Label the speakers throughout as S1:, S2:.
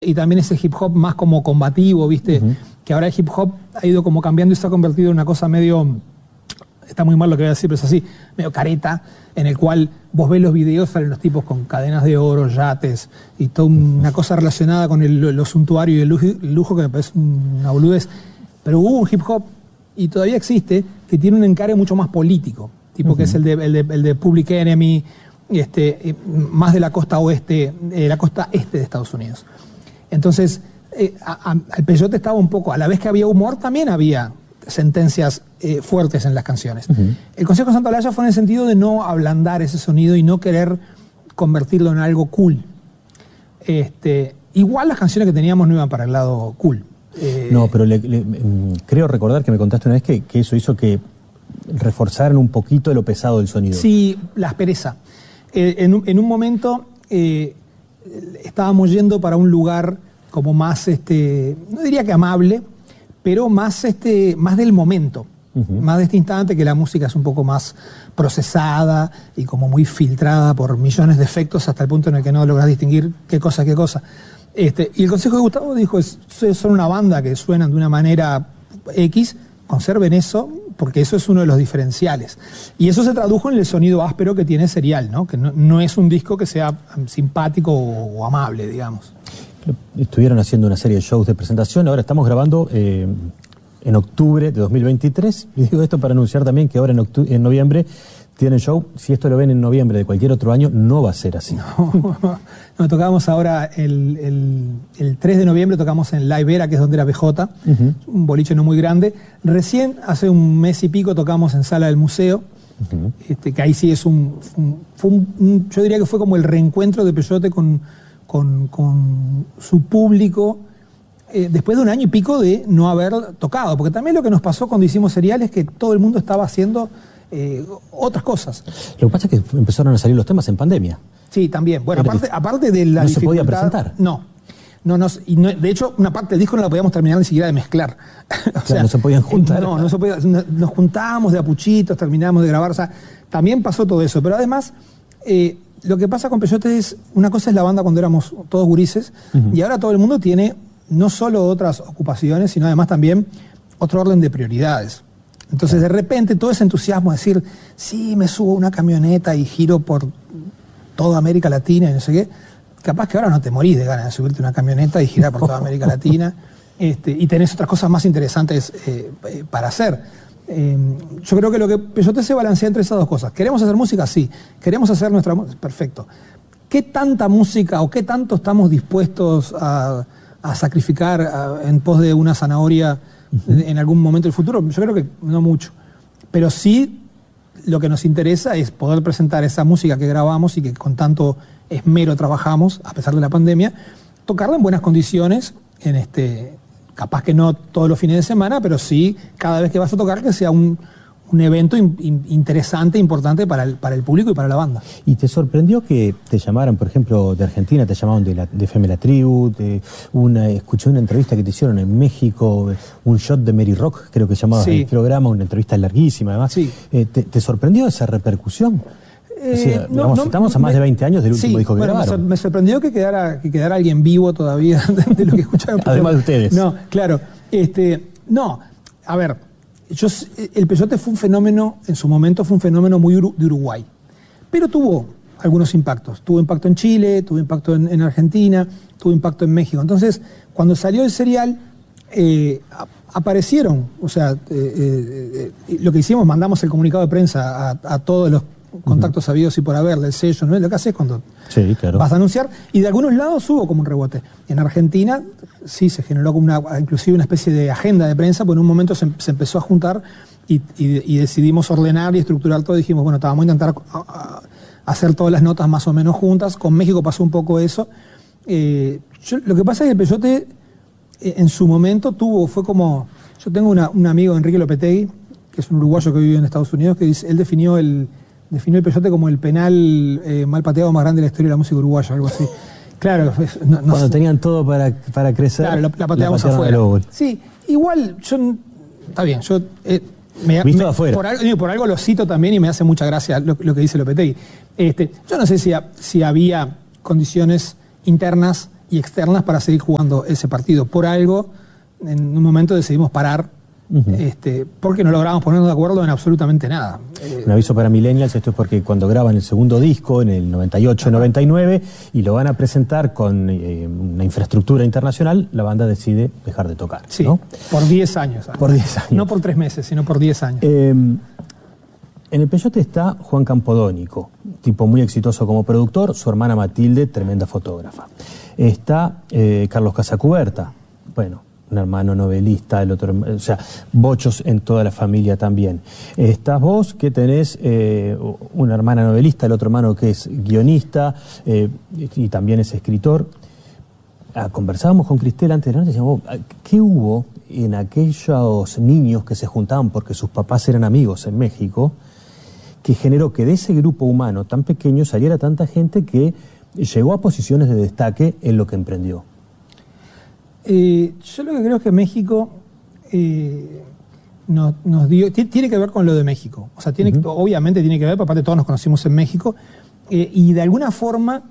S1: y también ese hip hop más como combativo, ¿viste? Que ahora el hip hop ha ido como cambiando y se ha convertido en una cosa medio, está muy mal lo que voy a decir, pero es así, medio careta, en el cual vos ves los videos, salen los tipos con cadenas de oro, yates, y toda una cosa relacionada con lo suntuario y el lujo que me parece una boludez. Pero hubo un hip hop, y todavía existe, que tiene un encare mucho más político, tipo que es el de Public Enemy, más de la costa oeste, la costa este de Estados Unidos. Entonces, al Peyote estaba un poco, a la vez que había humor, también había sentencias fuertes en las canciones. El Consejo de Santa Olalla fue en el sentido de no ablandar ese sonido y no querer convertirlo en algo cool. Igual las canciones que teníamos no iban para el lado cool.
S2: No, pero creo recordar que me contaste una vez que eso hizo que reforzaran un poquito lo pesado del sonido.
S1: Sí, la aspereza. En un momento estábamos yendo para un lugar como más, no diría que amable, pero más del momento, más de este instante, que la música es un poco más procesada y como muy filtrada por millones de efectos hasta el punto en el que no logras distinguir qué cosa es qué cosa. Y el consejo de Gustavo dijo, son una banda que suenan de una manera X, conserven eso, porque eso es uno de los diferenciales. Y eso se tradujo en el sonido áspero que tiene Serial, ¿no? Que no es un disco que sea simpático o amable, digamos.
S2: Estuvieron haciendo una serie de shows de presentación, ahora estamos grabando en octubre de 2023, y digo esto para anunciar también que ahora en noviembre tienen show. Si esto lo ven en noviembre de cualquier otro año, no va a ser así.
S1: No, tocamos ahora el 3 de noviembre, tocamos en Live Era, que es donde era BJ, un boliche no muy grande. Recién, hace un mes y pico, tocamos en Sala del Museo, que ahí sí es yo diría que fue como el reencuentro de Peyote con su público, después de un año y pico de no haber tocado, porque también lo que nos pasó cuando hicimos Serial es que todo el mundo estaba haciendo otras cosas.
S2: Lo que pasa es que empezaron a salir los temas en pandemia.
S1: Sí, también. Bueno, aparte de la dificultad...
S2: ¿No se podía presentar?
S1: No. De hecho, una parte del disco no la podíamos terminar ni siquiera de mezclar.
S2: O sea, no se podían juntar.
S1: No se podía. Nos juntábamos de a puchitos, terminábamos de grabar. O sea, también pasó todo eso. Pero además, lo que pasa con Peyote es, una cosa es la banda cuando éramos todos gurises, y ahora todo el mundo tiene no solo otras ocupaciones, sino además también otro orden de prioridades. Entonces, de repente, todo ese entusiasmo de decir, sí, me subo a una camioneta y giro por toda América Latina y no sé qué, capaz que ahora no te morís de ganas de subirte a una camioneta y girar por toda América Latina, y tenés otras cosas más interesantes para hacer. Yo creo que lo que Peyote se balancea entre esas dos cosas. ¿Queremos hacer música? Sí. ¿Queremos hacer nuestra música? Perfecto. ¿Qué tanta música o qué tanto estamos dispuestos a sacrificar en pos de una zanahoria en algún momento del futuro? Yo creo que no mucho. Pero sí, lo que nos interesa es poder presentar esa música que grabamos y que con tanto esmero trabajamos, a pesar de la pandemia, tocarla en buenas condiciones, capaz que no todos los fines de semana, pero sí cada vez que vas a tocar que sea un evento interesante, importante para el público y para la banda.
S2: ¿Y te sorprendió que te llamaran, por ejemplo, de Argentina, te llamaban de FM La Tribu, escuché una entrevista que te hicieron en México, un shot de Mary Rock, creo que llamabas el programa, una entrevista larguísima además. Sí. ¿Te sorprendió esa repercusión? O sea, estamos a más de 20 años del último disco que grabaron.
S1: Me sorprendió que quedara alguien vivo todavía de lo que escucharon.
S2: Además de ustedes.
S1: No, claro. A ver, el Peyote fue un fenómeno, en su momento fue un fenómeno muy de Uruguay. Pero tuvo algunos impactos. Tuvo impacto en Chile, tuvo impacto en Argentina, tuvo impacto en México. Entonces, cuando salió el Serial, aparecieron, o sea, lo que hicimos, mandamos el comunicado de prensa a todos los contactos sabidos y por haber del sello, ¿no? Lo que haces cuando vas a anunciar, y de algunos lados hubo como un rebote. En Argentina sí se generó como inclusive una especie de agenda de prensa, porque en un momento se empezó a juntar y decidimos ordenar y estructurar todo, y dijimos, bueno, vamos a intentar hacer todas las notas más o menos juntas. Con México pasó un poco eso. Lo que pasa es que el Peyote en su momento fue como, yo tengo un amigo, Enrique Lopetegui, que es un uruguayo que vive en Estados Unidos, que él definió el Peyote como el penal mal pateado más grande de la historia de la música uruguaya, algo así. Claro,
S2: cuando tenían todo para crecer,
S1: claro, la pateamos afuera. Sí, igual, está bien, por algo lo cito también y me hace mucha gracia lo que dice Lopetegui. Yo no sé si había condiciones internas y externas para seguir jugando ese partido. Por algo, en un momento decidimos parar, porque no lográbamos ponernos de acuerdo en absolutamente nada.
S2: Un aviso para millennials, esto es porque cuando graban el segundo disco, en el 98-99, y lo van a presentar con una infraestructura internacional, la banda decide dejar de tocar.
S1: Sí,
S2: ¿no?
S1: Por 10 años.
S2: Por 10 años.
S1: No por 3 meses, sino por 10 años.
S2: En el Peyote está Juan Campodónico, tipo muy exitoso como productor, su hermana Matilde, tremenda fotógrafa. Está Carlos Casacuberta, bueno, un hermano novelista, el otro, o sea, bochos en toda la familia también. Estás vos, que tenés una hermana novelista, el otro hermano que es guionista y también es escritor. Conversábamos con Cristel antes de la noche y decíamos, ¿qué hubo en aquellos niños que se juntaban porque sus papás eran amigos en México, que generó que de ese grupo humano tan pequeño saliera tanta gente que llegó a posiciones de destaque en lo que emprendió?
S1: Yo lo que creo es que México nos dio... Tiene que ver con lo de México. O sea, obviamente tiene que ver, porque aparte todos nos conocimos en México, y de alguna forma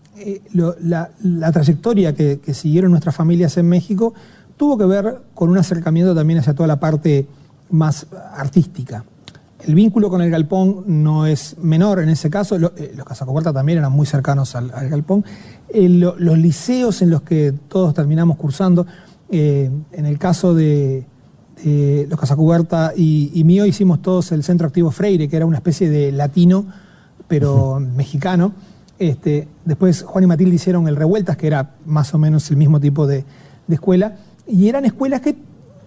S1: la trayectoria que siguieron nuestras familias en México tuvo que ver con un acercamiento también hacia toda la parte más artística. El vínculo con el Galpón no es menor en ese caso. Los Casacuberta también eran muy cercanos al Galpón. Los liceos en los que todos terminamos cursando, en el caso de los Casacuberta y mío, hicimos todos el Centro Activo Freire, que era una especie de latino, pero mexicano. Después Juan y Matilde hicieron el Revueltas, que era más o menos el mismo tipo de escuela. Y eran escuelas que,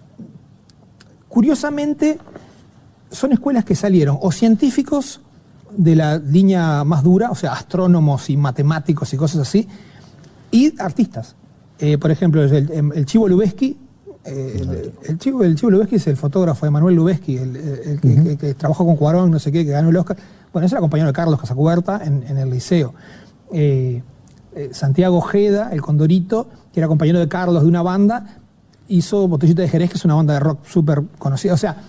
S1: curiosamente, son escuelas que salieron o científicos de la línea más dura, o sea, astrónomos y matemáticos y cosas así, y artistas. Por ejemplo, el Chivo Lubeski, el Chivo Lubeski es el fotógrafo de Manuel Lubeski, el que trabajó con Cuarón, no sé qué, que ganó el Oscar. Bueno, ese era compañero de Carlos Casacuberta en el liceo. Santiago Ojeda, el Condorito, que era compañero de Carlos de una banda, hizo Botellita de Jerez, que es una banda de rock súper conocida. O sea,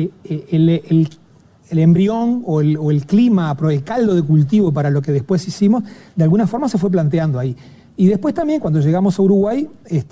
S1: el embrión o el clima, el caldo de cultivo para lo que después hicimos, de alguna forma se fue planteando ahí. Y después también, cuando llegamos a Uruguay,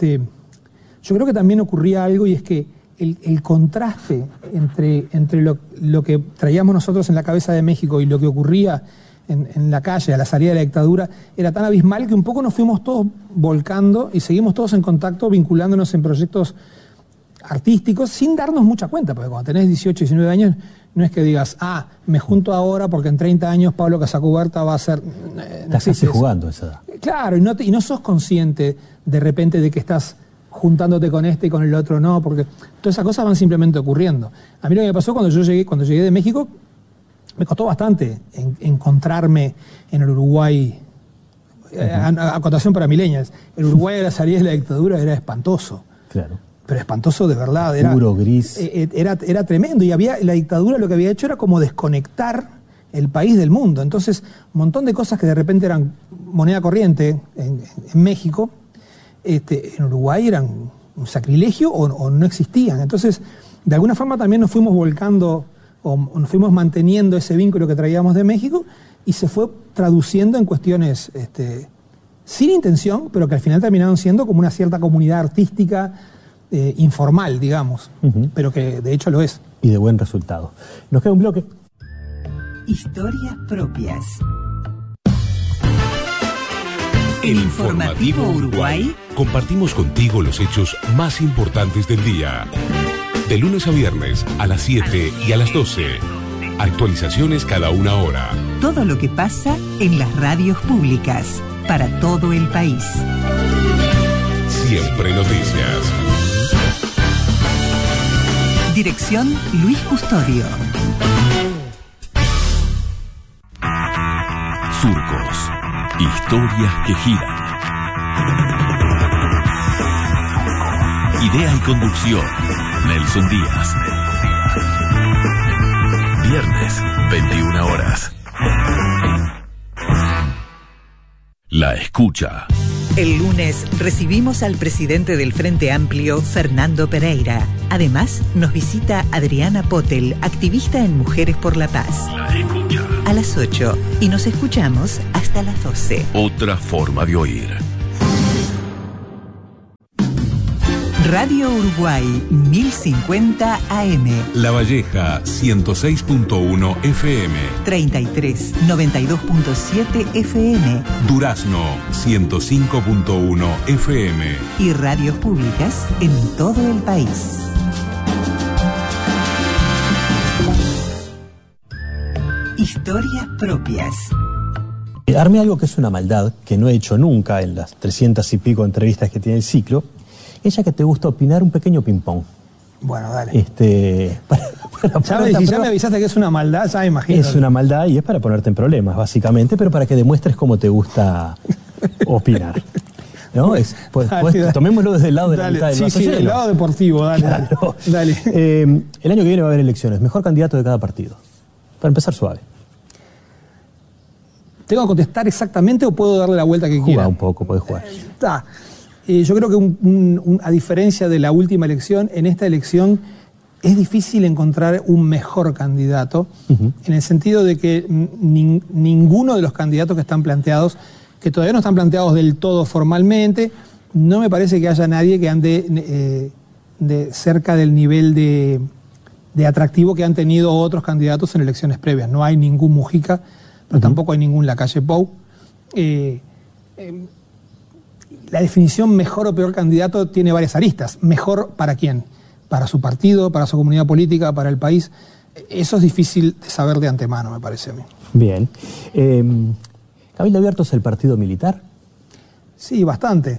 S1: yo creo que también ocurría algo, y es que el contraste entre lo que traíamos nosotros en la cabeza de México y lo que ocurría en la calle, a la salida de la dictadura, era tan abismal que un poco nos fuimos todos volcando y seguimos todos en contacto, vinculándonos en proyectos artísticos sin darnos mucha cuenta, porque cuando tenés 18, 19 años no es que digas, me junto ahora porque en 30 años Pablo Casacuberta va a ser...
S2: Estás casi jugando esa edad.
S1: Claro, y no sos consciente de repente de que estás juntándote con este y con el otro no, porque todas esas cosas van simplemente ocurriendo. A mí lo que me pasó cuando llegué de México, me costó bastante encontrarme en el Uruguay. Acotación para millennials, el Uruguay a la salida de la dictadura era espantoso.
S2: Claro.
S1: Pero espantoso de verdad.
S2: Puro, gris.
S1: Era tremendo. Y la dictadura lo que había hecho era como desconectar el país del mundo. Entonces, un montón de cosas que de repente eran moneda corriente en México, en Uruguay eran un sacrilegio o no existían. Entonces, de alguna forma también nos fuimos volcando o nos fuimos manteniendo ese vínculo que traíamos de México y se fue traduciendo en cuestiones sin intención, pero que al final terminaron siendo como una cierta comunidad artística informal, digamos, pero que de hecho lo es.
S2: Y de buen resultado. Nos queda un bloque.
S3: Historias propias. El Informativo Uruguay.
S4: Compartimos contigo los hechos más importantes del día. De lunes a viernes a las 7 y a las 12. Actualizaciones cada una hora.
S3: Todo lo que pasa en las radios públicas para todo el país.
S4: Siempre noticias.
S3: Dirección Luis Custodio.
S5: Surcos. Historias que giran. Idea y conducción, Nelson Díaz. Viernes, 21 horas. La escucha.
S3: El lunes recibimos al presidente del Frente Amplio, Fernando Pereira. Además, nos visita Adriana Potel, activista en Mujeres por la Paz.
S5: La escucha.
S3: A las 8 y nos escuchamos hasta las 12.
S5: Otra forma de oír.
S3: Radio Uruguay 1050 AM.
S4: La Valleja 106.1 FM.
S3: 33 92.7 FM.
S4: Durazno 105.1 FM.
S3: Y radios públicas en todo el país. Historias propias.
S2: Armé algo que es una maldad, que no he hecho nunca en las 300 y pico entrevistas que tiene el ciclo. Ella que te gusta opinar, un pequeño ping-pong.
S1: Bueno, dale.
S2: Si
S1: ya me avisaste que es una maldad, ya me imagino.
S2: Es una maldad y es para ponerte en problemas, básicamente, pero para que demuestres cómo te gusta opinar. ¿No? Dale. Tomémoslo desde el lado de la mitad del vaso lleno.
S1: del lado deportivo, dale.
S2: Claro.
S1: Dale.
S2: El año que viene va a haber elecciones. Mejor candidato de cada partido. Para empezar suave.
S1: ¿Tengo que contestar exactamente o puedo darle la vuelta que quiera?
S2: Juega un poco, podés jugar.
S1: Yo creo que a diferencia de la última elección, en esta elección es difícil encontrar un mejor candidato, en el sentido de que ninguno de los candidatos que están planteados, que todavía no están planteados del todo formalmente, no me parece que haya nadie que ande de cerca del nivel de atractivo que han tenido otros candidatos en elecciones previas. No hay ningún Mujica, pero tampoco hay ningún Lacalle Pou. La definición mejor o peor candidato tiene varias aristas. ¿Mejor para quién? Para su partido, para su comunidad política, para el país. Eso es difícil de saber de antemano, me parece a mí.
S2: Bien. ¿Cabildo Abierto es el partido militar?
S1: Sí, bastante.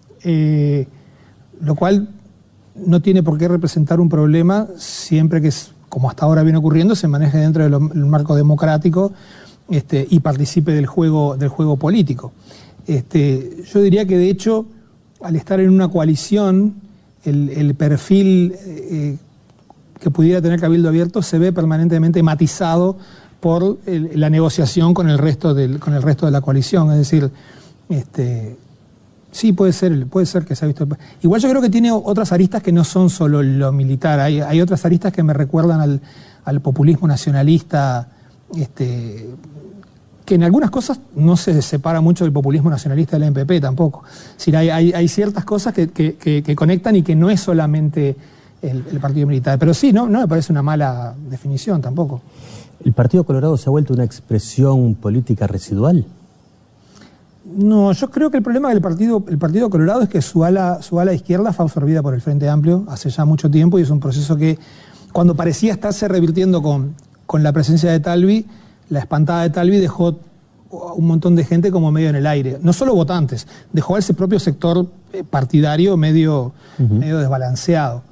S1: Lo cual no tiene por qué representar un problema siempre que, como hasta ahora viene ocurriendo, se maneje dentro del marco democrático y participe del juego político. Yo diría que de hecho, al estar en una coalición, el perfil que pudiera tener Cabildo Abierto se ve permanentemente matizado por la negociación con el resto de la coalición. Es decir, sí puede ser que se ha visto. Igual yo creo que tiene otras aristas que no son solo lo militar. Hay otras aristas que me recuerdan al populismo nacionalista, que en algunas cosas no se separa mucho del populismo nacionalista del MPP tampoco. Es decir, hay ciertas cosas que conectan y que no es solamente el partido militar. Pero sí, no me parece una mala definición tampoco.
S2: ¿El Partido Colorado se ha vuelto una expresión política residual?
S1: No, yo creo que el problema del Partido Colorado es que su ala izquierda fue absorbida por el Frente Amplio hace ya mucho tiempo, y es un proceso que, cuando parecía estarse revirtiendo con la presencia de Talvi, la espantada de Talvi dejó un montón de gente como medio en el aire. No solo votantes, dejó a ese propio sector partidario medio desbalanceado.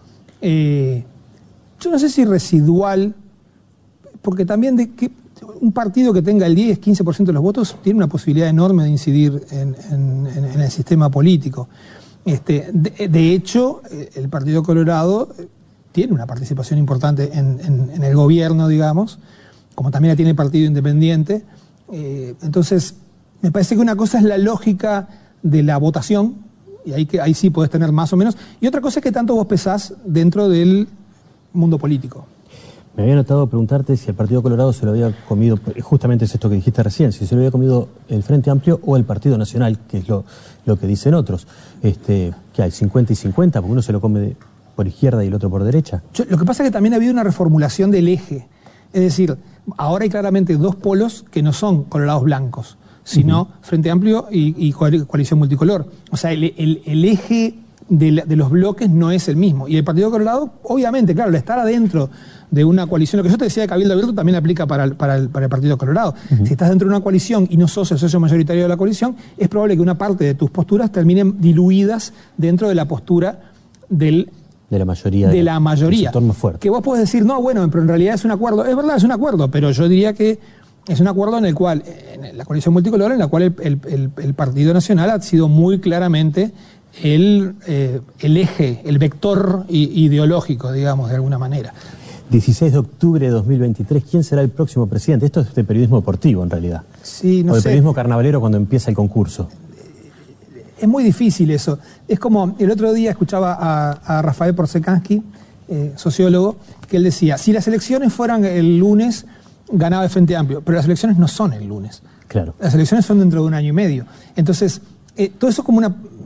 S1: Yo no sé si residual, porque también un partido que tenga el 10-15% de los votos tiene una posibilidad enorme de incidir en el sistema político. De hecho, el Partido Colorado tiene una participación importante en el gobierno, digamos, como también la tiene el Partido Independiente. Entonces, me parece que una cosa es la lógica de la votación, y ahí sí podés tener más o menos, y otra cosa es que tanto vos pesás dentro del mundo político.
S2: Me había notado preguntarte si el Partido Colorado se lo había comido, justamente es esto que dijiste recién, si se lo había comido el Frente Amplio o el Partido Nacional, que es lo que dicen otros. Que hay 50 y 50, porque uno se lo come por izquierda y el otro por derecha.
S1: Lo que pasa es que también ha habido una reformulación del eje. Es decir, ahora hay claramente dos polos que no son colorados blancos, sino Frente Amplio y coalición multicolor. O sea, el eje de los bloques no es el mismo. Y el Partido Colorado, obviamente, claro, al estar adentro de una coalición, lo que yo te decía de Cabildo Abierto también aplica para el Partido Colorado. Si estás dentro de una coalición y no sos el socio mayoritario de la coalición, es probable que una parte de tus posturas terminen diluidas dentro de la postura de la mayoría.
S2: El sector más fuerte.
S1: Que vos podés decir, no, bueno, pero en realidad es un acuerdo. Es verdad, es un acuerdo, pero yo diría que es un acuerdo en el cual, en la coalición multicolor, en la cual el Partido Nacional ha sido muy claramente el eje, el vector ideológico, digamos, de alguna manera.
S2: 16 de octubre de 2023, ¿quién será el próximo presidente? Esto es de periodismo deportivo, en realidad.
S1: Sí, no sé.
S2: O de periodismo carnavalero cuando empieza el concurso.
S1: Es muy difícil eso. Es como, el otro día escuchaba a Rafael Porsekansky, sociólogo, que él decía, si las elecciones fueran el lunes, ganaba el Frente Amplio, pero las elecciones no son el lunes.
S2: Claro.
S1: Las elecciones son dentro de un año y medio. Entonces, todo eso es como una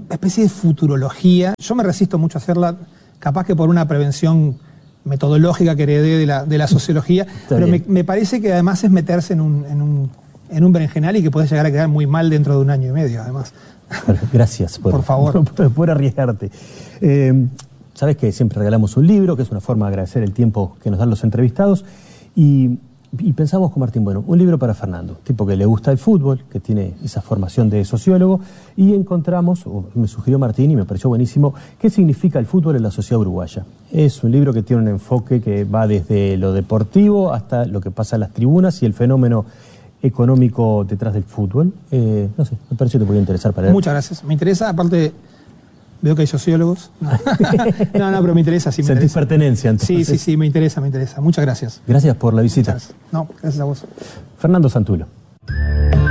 S1: especie de futurología. Yo me resisto mucho a hacerla, capaz que por una prevención metodológica que heredé de la sociología, pero me parece que además es meterse en un berenjenal y que puede llegar a quedar muy mal dentro de 1 año y medio, además.
S2: Gracias
S1: por favor.
S2: por arriesgarte. Sabes que siempre regalamos un libro, que es una forma de agradecer el tiempo que nos dan los entrevistados, y pensamos con Martín, bueno, un libro para Fernando, tipo que le gusta el fútbol, que tiene esa formación de sociólogo, y encontramos, o me sugirió Martín y me pareció buenísimo, ¿qué significa el fútbol en la sociedad uruguaya? Es un libro que tiene un enfoque que va desde lo deportivo hasta lo que pasa en las tribunas y el fenómeno económico detrás del fútbol. No sé, me pareció que te podía interesar para él.
S1: Muchas gracias. Me interesa, aparte, veo que hay sociólogos. No, pero me interesa. Sí,
S2: ¿Sentís pertenencia entonces?
S1: Sí, me interesa. Muchas gracias.
S2: Gracias por la visita.
S1: No, gracias a vos.
S2: Fernando Santulo.